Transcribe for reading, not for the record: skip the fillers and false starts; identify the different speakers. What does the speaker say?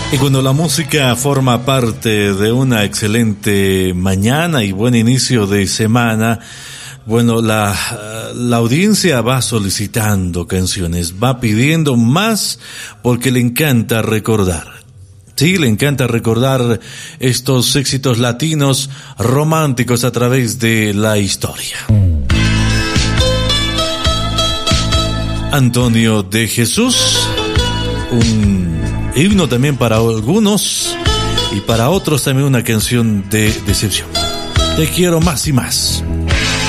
Speaker 1: Y cuando la música forma parte de una excelente mañana y buen inicio de semana, bueno, la audiencia va solicitando canciones, va pidiendo más porque le encanta recordar. Sí, le encanta recordar estos éxitos latinos románticos a través de la historia. Antonio de Jesús, un himno también para algunos y para otros también una canción de decepción. Te quiero más y más.